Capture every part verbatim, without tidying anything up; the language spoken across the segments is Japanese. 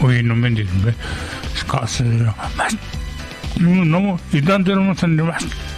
보이는 데인데 가스를 너무 이단대로 못했는데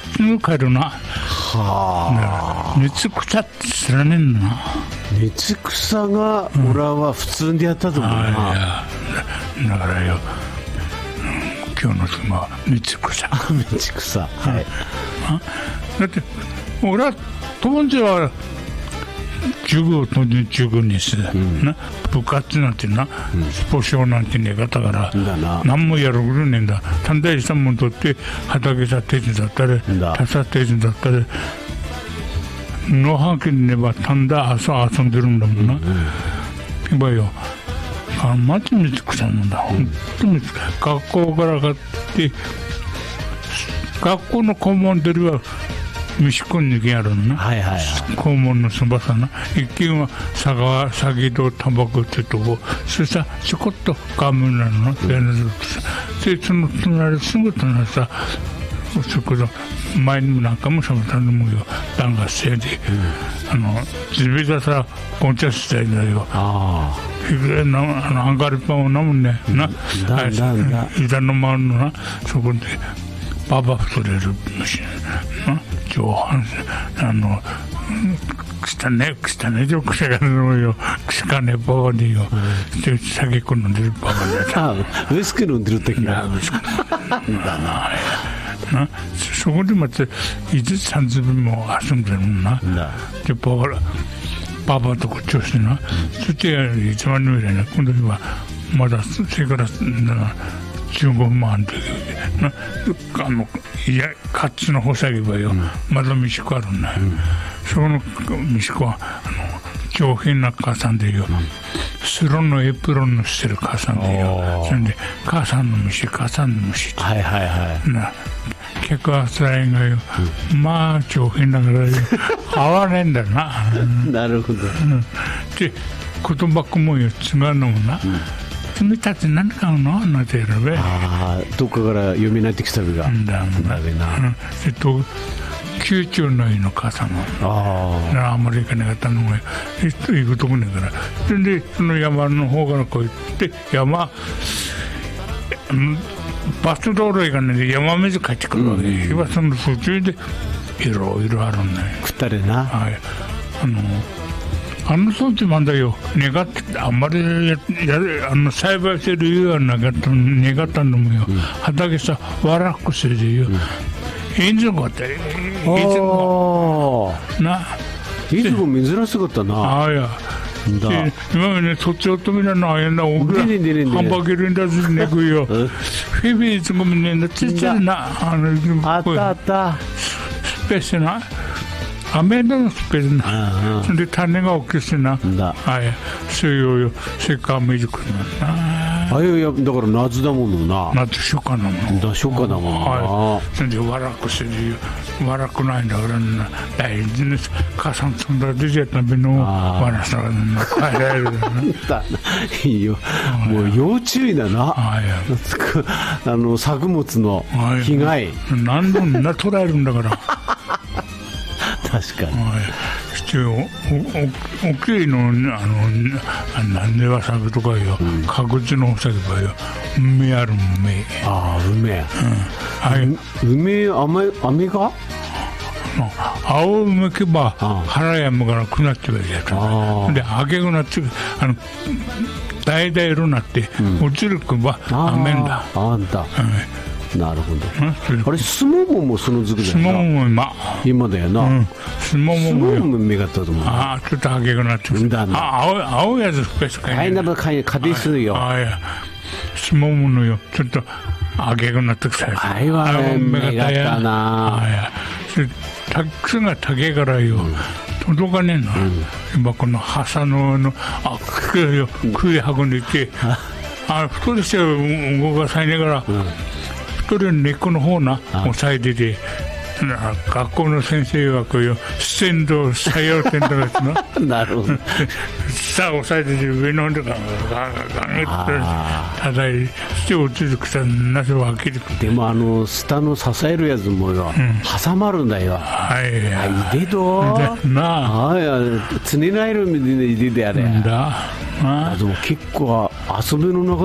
누카르나 はあ、熱草って知らねえんだな。 熱草が俺は普通でやったと思うな、うん、 だからよ、今日の妻は熱草熱草、はい、 だって俺は友達は塾と塾にす、うん、な部活なんてな、うん、スポ少なんてねえかったから何もやることねえんだ。短大したもんとって畑さ手伝ったり田さ手伝ったり野原にねば短大朝遊んでるんだもんな、うんうん、今よあマジ水草なんだ、うん、本当に学校から買って学校の校門出るは虫こんにきやるのな、はいはいはい、校門のそばさな一見は佐川詐欺とタバコってとこそしたらちょこっとガムなのな、うん、でその隣すぐ隣さそこで前にもなんかもしゃべったんでもよ弾がせいで、うん、あの自分がさゴンチャしたいんだよ。ああのアンガリパンを飲むね、うん、な板の周りのなそこでババ太れる虫な上半身あの汚ね汚ねじょくしゃがるのよ汚ねババでよで酒こ飲んでるババであウイスキー飲んでる時だななそこでまたいつ三粒も遊んでるもんなでババババとこっちをしてなそして一番上でね今度はまだそれからじゅうごまんでなあのいやカッツの穂先はよ、うん、まだミシコあるんだよ、うん、そこのミシコはあの上品な母さんでよ、うん、スロンのエプロンのしてる母さんでよそれで母さんの虫母さんの虫ってはいはいはいな結構あつらいがよ、うん、まあ上品だからよ合わねえんだななるほど、うん、 で言葉くもよ違うのもな、うん君たち何買うのなんて言うのべああどっかから読み慣れてきたべがんだんだべなえっと宮中の家の母さんもああんまり行かなかったのが行くとこねえからでその山の方からこう行って山バス道路行かないで山水帰ってくるわけ、うん、今その途中でいろいろあるんだよ食ったれなはいあのあの装置まだよ願ってあんまりややあの栽培してる理由はなかった願ったんだもんよ、うん、畑さわらくせでよ、うん、いつもっていつもないつも珍しかったなああや今までねそっちを止めなのあやなおぐらハンバーグルンダズねくよフィビーズもねなちっちゃいなあのあったあったスペースな雨のスペースなそれで種が大きくしてなあやそういうよせっかく水くんなあいやだから夏だもんな夏初夏だもんだ初夏だもんなはいそれでわらくして悪くないんだからな大事に母さん積んだら出ちゃったべのわらさが帰られるだいいよもう要注意だなあの作物の被害何度もな捉えるんだから確かにしておおきいのあのなんでは作とかよ、うん、確実の作はよ梅ある梅ああ梅、うん、はい梅雨雨が青梅けば腹やむからくなってくるやつで揚げくなってあのだいだい色になって落ちるくば雨んだあんだ、うんなるほど。あれスモモもその時期だよな。 スモモも今今だよな。うん、 スモモもも目がったと思う。 ああちょっと激くなってる。だあ青青いやつスペースかい。 はいなばかいカディスよ。 ああやスモモのよちょっと激くなってきたやつ。 あいは目がったやな。 あやタックスが高いからよ。うん届かねえな、うん、今このハサののあくよ食い運んでいってあ太りして動かさいねがら、うん一人の根っこの方な押さえてて学校の先生はこういうステンド採用点とかですななるほどさあ押さえてて上の方でガンガンガンガン叩いて落ちる草なしを開けるでもあの下の支えるやつもよ、うん、挟まるんだよはいはいでどなあいつねないるみたいないでであれだあでも結構遊びの中